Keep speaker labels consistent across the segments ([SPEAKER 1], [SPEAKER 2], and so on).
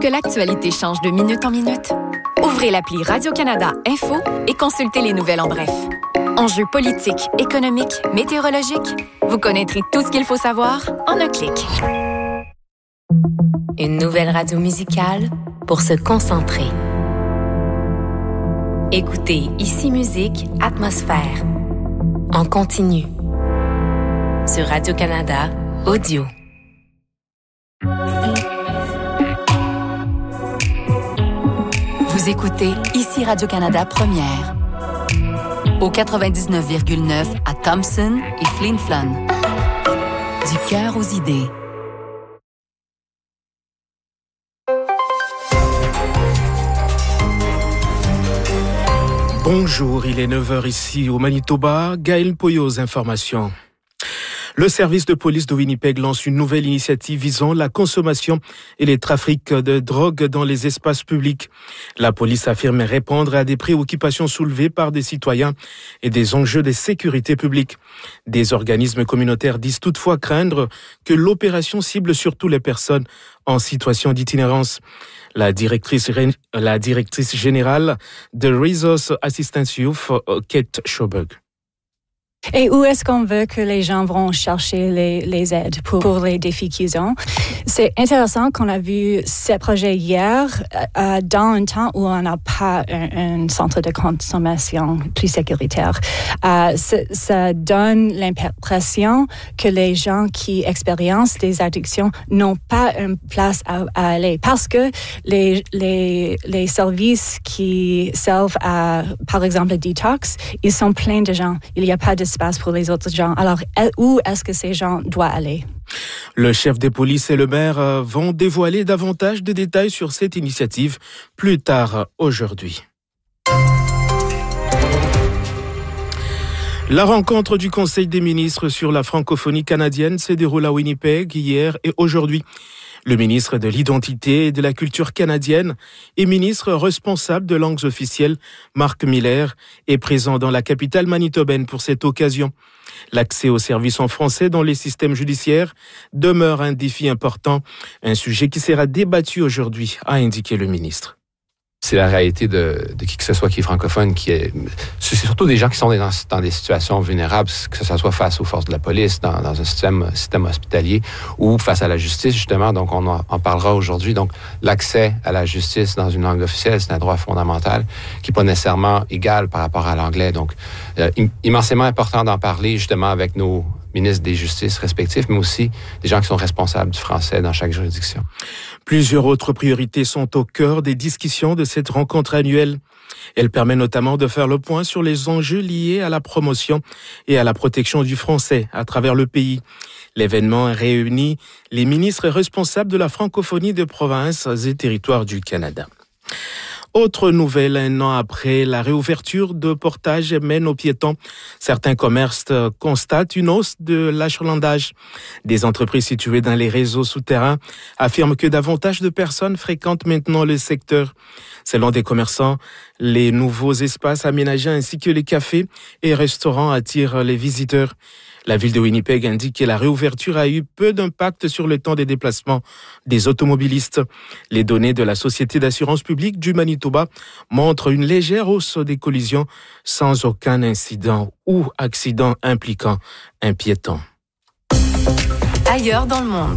[SPEAKER 1] que l'actualité change de minute en minute? Ouvrez l'appli Radio-Canada Info et consultez les nouvelles en bref. Enjeux politiques, économiques, météorologiques, vous connaîtrez tout ce qu'il faut savoir en un clic.
[SPEAKER 2] Une nouvelle radio musicale pour se concentrer. Écoutez Ici Musique, Atmosphère. En continu. Sur Radio-Canada, audio.
[SPEAKER 3] Vous écoutez Ici Radio-Canada Première. Au 99,9 à Thompson et Flin Flon. Du cœur aux idées.
[SPEAKER 4] Bonjour, il est 9h ici au Manitoba. Gaël Poyo aux informations. Le service de police de Winnipeg lance une nouvelle initiative visant la consommation et les trafics de drogue dans les espaces publics. La police affirme répondre à des préoccupations soulevées par des citoyens et des enjeux de sécurité publique. Des organismes communautaires disent toutefois craindre que l'opération cible surtout les personnes en situation d'itinérance. La directrice générale de Resource Assistance Youth, Kate Schoberg.
[SPEAKER 5] Et où est-ce qu'on veut que les gens vont chercher les aides pour les défis qu'ils ont? C'est intéressant qu'on a vu ce projet hier dans un temps où on n'a pas un centre de consommation plus sécuritaire. Ça donne l'impression que les gens qui expérimentent des addictions n'ont pas une place à aller parce que les services qui servent à, par exemple, le detox, ils sont pleins de gens. Il n'y a pas d'espace pour les autres gens. Alors, où est-ce que ces gens doivent aller?
[SPEAKER 4] Le chef des polices et le maire vont dévoiler davantage de détails sur cette initiative plus tard aujourd'hui. La rencontre du Conseil des ministres sur la francophonie canadienne se déroule à Winnipeg hier et aujourd'hui. Le ministre de l'Identité et de la Culture canadienne et ministre responsable de langues officielles, Marc Miller, est présent dans la capitale manitobaine pour cette occasion. L'accès aux services en français dans les systèmes judiciaires demeure un défi important, un sujet qui sera débattu aujourd'hui, a indiqué le ministre.
[SPEAKER 6] C'est la réalité de qui que ce soit qui est francophone, c'est surtout des gens qui sont dans des situations vulnérables, que ce soit face aux forces de la police, dans un système hospitalier ou face à la justice, justement. Donc, on en parlera aujourd'hui. Donc, l'accès à la justice dans une langue officielle, c'est un droit fondamental qui n'est pas nécessairement égal par rapport à l'anglais. Donc, immensément important d'en parler, justement, avec nos ministres des justices respectifs, mais aussi des gens qui sont responsables du français dans chaque juridiction.
[SPEAKER 4] Plusieurs autres priorités sont au cœur des discussions de cette rencontre annuelle. Elle permet notamment de faire le point sur les enjeux liés à la promotion et à la protection du français à travers le pays. L'événement réunit les ministres responsables de la francophonie des provinces et territoires du Canada. Autre nouvelle, un an après la réouverture de portages mène aux piétons. Certains commerces constatent une hausse de l'achalandage. Des entreprises situées dans les réseaux souterrains affirment que davantage de personnes fréquentent maintenant le secteur. Selon des commerçants, les nouveaux espaces aménagés ainsi que les cafés et restaurants attirent les visiteurs. La ville de Winnipeg indique que la réouverture a eu peu d'impact sur le temps des déplacements des automobilistes. Les données de la Société d'assurance publique du Manitoba montrent une légère hausse des collisions sans aucun incident ou accident impliquant un piéton.
[SPEAKER 2] Ailleurs dans le monde.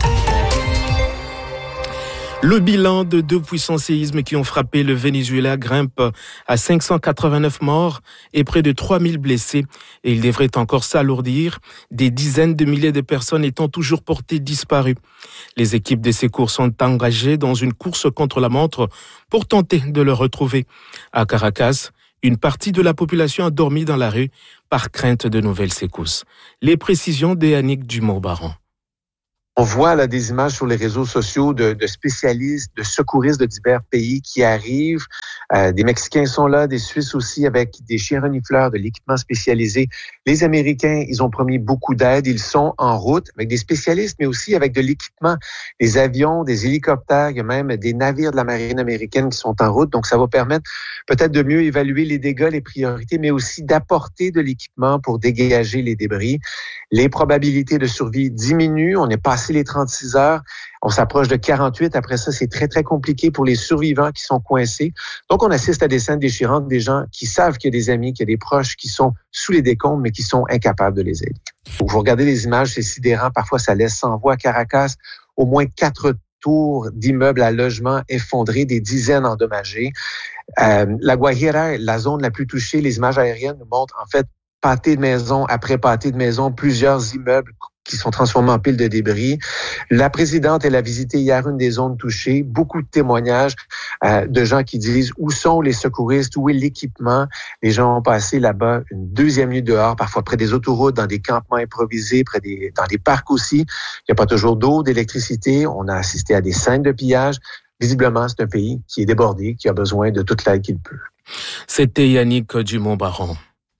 [SPEAKER 4] Le bilan de 2 puissants séismes qui ont frappé le Venezuela grimpe à 589 morts et près de 3000 blessés. Et il devrait encore s'alourdir, des dizaines de milliers de personnes étant toujours portées disparues. Les équipes de secours sont engagées dans une course contre la montre pour tenter de le retrouver. À Caracas, une partie de la population a dormi dans la rue par crainte de nouvelles secousses. Les précisions d'Yannick Dumont-Baron.
[SPEAKER 7] On voit là des images sur les réseaux sociaux de spécialistes, de secouristes de divers pays qui arrivent. Des Mexicains sont là, des Suisses aussi avec des chiens renifleurs, de l'équipement spécialisé. Les Américains, ils ont promis beaucoup d'aide. Ils sont en route avec des spécialistes, mais aussi avec de l'équipement, des avions, des hélicoptères. Il y a même des navires de la marine américaine qui sont en route. Donc, ça va permettre peut-être de mieux évaluer les dégâts, les priorités, mais aussi d'apporter de l'équipement pour dégager les débris. Les probabilités de survie diminuent. On n'est pas à passé les 36 heures. On s'approche de 48. Après ça, c'est très, très compliqué pour les survivants qui sont coincés. Donc, on assiste à des scènes déchirantes, des gens qui savent qu'il y a des amis, qu'il y a des proches qui sont sous les décombres, mais qui sont incapables de les aider. Donc, vous regardez les images, c'est sidérant. Parfois, ça laisse sans voix à Caracas. Au moins 4 tours d'immeubles à logement effondrés, des dizaines endommagées. La Guajira, la zone la plus touchée, les images aériennes nous montrent en fait pâté de maison après pâté de maison, plusieurs immeubles qui sont transformés en piles de débris. La présidente, elle a visité hier une des zones touchées. Beaucoup de témoignages de gens qui disent où sont les secouristes, où est l'équipement. Les gens ont passé là-bas une deuxième nuit dehors, parfois près des autoroutes, dans des campements improvisés, dans des parcs aussi. Il n'y a pas toujours d'eau, d'électricité. On a assisté à des scènes de pillage. Visiblement, c'est un pays qui est débordé, qui a besoin de toute l'aide qu'il peut.
[SPEAKER 4] C'était Yannick Dumont-Baron.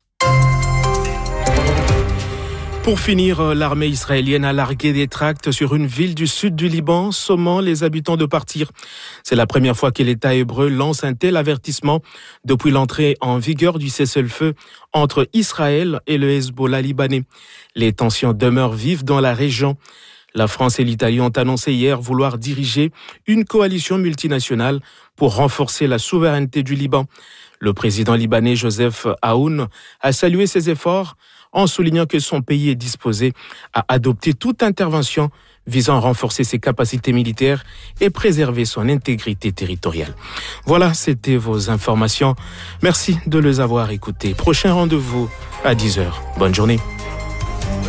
[SPEAKER 4] Pour finir, l'armée israélienne a largué des tracts sur une ville du sud du Liban, sommant les habitants de partir. C'est la première fois que l'État hébreu lance un tel avertissement depuis l'entrée en vigueur du cessez-le-feu entre Israël et le Hezbollah libanais. Les tensions demeurent vives dans la région. La France et l'Italie ont annoncé hier vouloir diriger une coalition multinationale pour renforcer la souveraineté du Liban. Le président libanais Joseph Aoun a salué ces efforts en soulignant que son pays est disposé à adopter toute intervention visant à renforcer ses capacités militaires et préserver son intégrité territoriale. Voilà, c'était vos informations. Merci de les avoir écoutées. Prochain rendez-vous à 10h. Bonne journée.